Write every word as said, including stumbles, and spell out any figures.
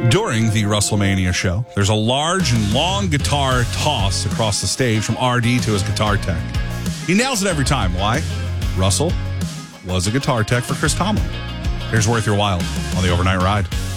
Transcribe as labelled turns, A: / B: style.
A: During the WrestleMania show, there's a large and long guitar toss across the stage from R D to his guitar tech. He nails it every time. Why? Russell was a guitar tech for Chris Tomlin. Here's Worth Your While on the Overnight Ride.